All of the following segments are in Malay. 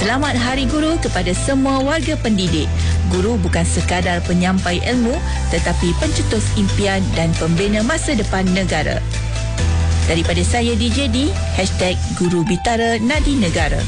Selamat Hari Guru kepada semua warga pendidik. Guru bukan sekadar penyampai ilmu, tetapi pencetus impian dan pembina masa depan negara. Daripada saya DJD, #Guru Bitara Nadi Negara.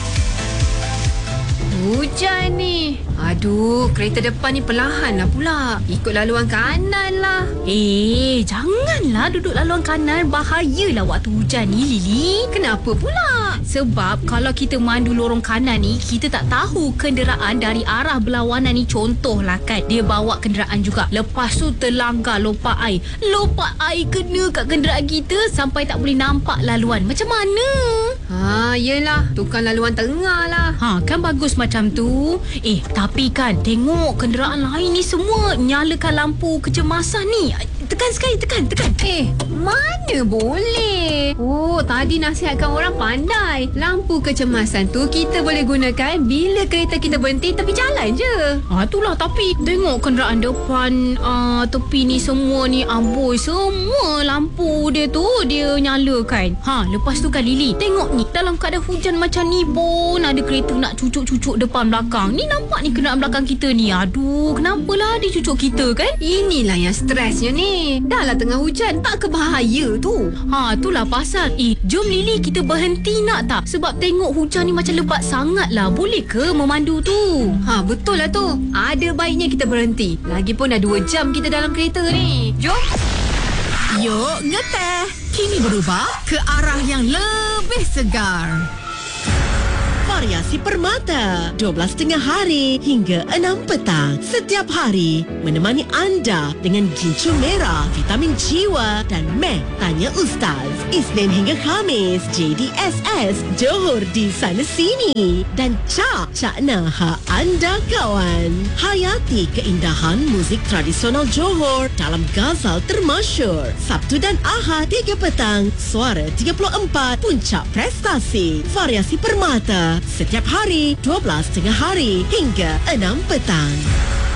Hujan ni. Aduh, kereta depan ni perlahan lah pula. Ikut laluan kanan lah. Janganlah duduk laluan kanan. Bahayalah waktu hujan ni, Lily. Kenapa pula? Sebab kalau kita mandu lorong kanan ni, kita tak tahu kenderaan dari arah berlawanan ni. Contohlah kan, dia bawa kenderaan juga. Lepas tu terlanggar lompat air. Lompat air kena kat kenderaan kita sampai tak boleh nampak laluan. Macam mana? Yelah. Tukar laluan tengah lah. Kan bagus macam tu. Tapi kan, tengok kenderaan lain ni semua nyalakan lampu kecemasan ni. Tekan sekali, tekan. Mana boleh? Tadi nasihatkan orang pandai. Lampu kecemasan tu kita boleh gunakan bila kereta kita berhenti tepi jalan je. Itulah, tapi tengok kenderaan depan, tepi ni semua ni amboi. Semua lampu dia tu dia nyalakan. Lepas tu kan Lily, tengok ni, dalam keadaan hujan macam ni pun ada kereta nak cucuk-cucuk depan belakang. Ni nampak ni kenderaan belakang kita ni. Aduh, kenapalah dia cucuk kita kan? Inilah yang stresnya ni. Dah lah tengah hujan, tak ke bahaya tu. Itulah pasal. Jom Lily, kita berhenti nak tak? Sebab tengok hujan ni macam lebat sangat lah. Boleh ke memandu tu? Betul lah tu. Ada baiknya kita berhenti. Lagipun dah 2 jam kita dalam kereta ni. Jom. Yuk, ngeteh. Kini berubah ke arah yang lebih segar. Variasi Permata 12 tengah hari hingga 6 petang setiap hari menemani anda dengan gincu merah, vitamin jiwa dan meh tanya Ustaz. Isnin hingga Khamis JDSS Johor di sana sini dan Cakna ha anda kawan. Hayati keindahan muzik tradisional Johor dalam Ghazal termasyur. Sabtu dan Ahad 3 petang Suara 34 Puncak Prestasi. Variasi Permata setiap hari 12 tengah hari hingga 6 petang.